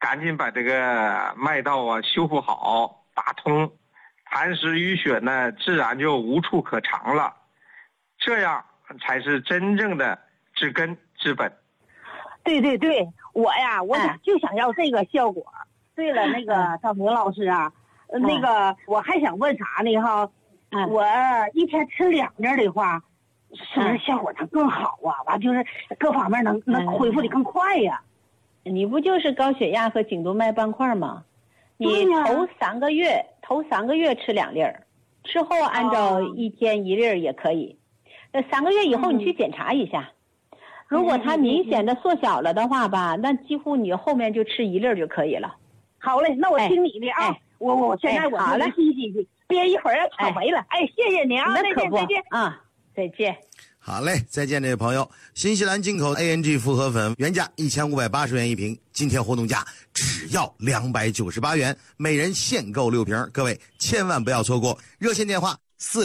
赶紧把这个脉道修复好，打通，痰湿淤血呢自然就无处可藏了，这样才是真正的治根治本。 对，我呀，我就想要这个效果。对了，那个赵明老师啊，那个我还想问啥呢哈？我一天吃2粒的话，是不是效果能更好啊？完就是各方面能恢复的更快呀。 你不就是高血压和颈动脉斑块吗？你头3个月吃2粒，之后按照1天1粒也可以。3个月以后你去检查一下，如果它明显的缩小了的话吧，那几乎你后面就吃1粒就可以了。 好嘞，那我听你的啊。我现在我好了， 憋一会儿要跑没了。谢谢你啊， 那可不再见啊，再见。 好嘞，再见，这位朋友。新西兰进口 ANG 复合粉原价1580元一瓶，今天活动价只要298元，每人限购6瓶，各位千万不要错过。热线电话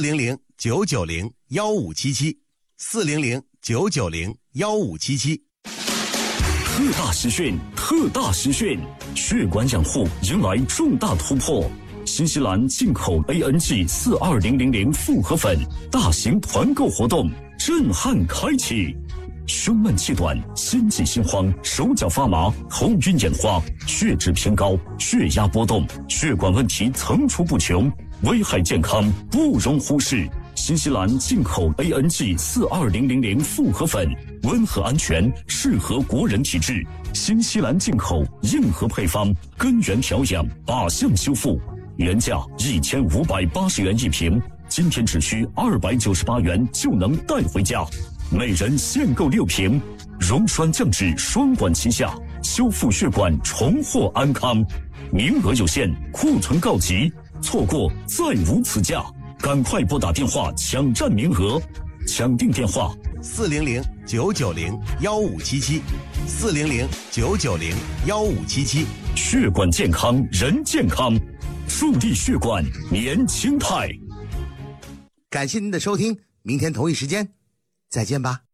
400-990-1577，400-990-1577。 特大实训，血管养护迎来重大突破。新西兰进口 ANG 42000复合粉大型团购活动震撼开启，胸闷气短、心悸心慌、手脚发麻、头晕眼花、血脂偏高、血压波动，血管问题层出不穷，危害健康不容忽视。新西兰进口 ANG 42000复合粉，温和安全，适合国人体质。新西兰进口硬核配方，根源调养，靶向修复。原价1580元一瓶，今天只需298元就能带回家，每人限购6瓶。溶栓降脂双管齐下，修复血管，重获安康。名额有限，库存告急，错过再无此价。赶快拨打电话抢占名额，抢订电话 400-990-1577，400-990-1577。 血管健康，人健康，助力血管年轻态。 感谢您的收听，明天同一时间再见吧。